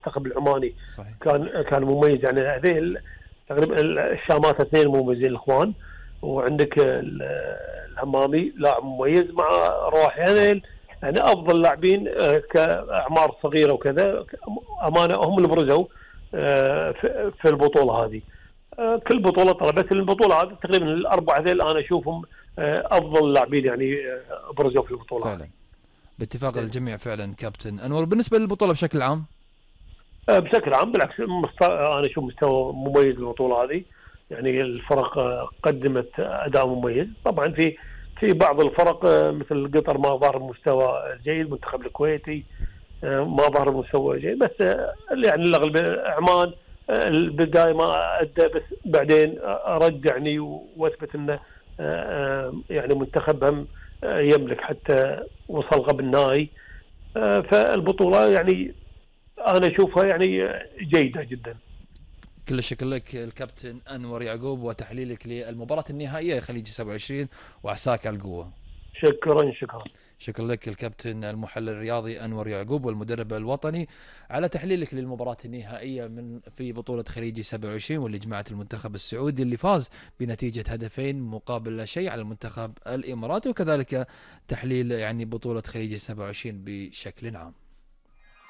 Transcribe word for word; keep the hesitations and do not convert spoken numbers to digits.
المنتخب العماني صحيح. كان كان مميز. يعني هذه تقريبا الشامات اثنين مميزين الاخوان، وعندك الهمامي لاعب مميز مع رواحيين، يعني افضل لاعبين كاعمار صغيره وكذا امانه هم اللي برزوا في البطوله هذه. كل بطوله طلع، بس البطوله هذه تقريبا الاربعه هذول انا اشوفهم افضل لاعبين يعني برزوا في البطوله فعلا هذه. باتفاق الجميع فعلا كابتن انور. بالنسبه للبطوله بشكل عام بشكل عام بالعكس انا اشوف مستوى مميز بالبطوله هذه، يعني الفرق قدمت اداء مميز. طبعا في في بعض الفرق مثل قطر ما ظهر مستوى جيد، المنتخب الكويتي ما ظهر مستوى جيد، بس يعني الاغلبيه عمان البدايه ما ادى، بس بعدين رجعني واثبت انه يعني منتخبهم يملك حتى وصل قبل النهائي. فالبطوله يعني انا اشوفها يعني جيده جدا. كل الشكر لك الكابتن انور يعقوب وتحليلك للمباراه النهائيه خليج سبعة وعشرين، وعساك على القوه. شكرا شكرا شكرا لك الكابتن المحلل الرياضي انور يعقوب والمدرب الوطني على تحليلك للمباراه النهائيه من في بطوله خليج سبعة وعشرين، واللي جمعت المنتخب السعودي اللي فاز بنتيجه هدفين مقابل لا شيء على المنتخب الاماراتي، وكذلك تحليل يعني بطوله خليج سبعة وعشرين بشكل عام.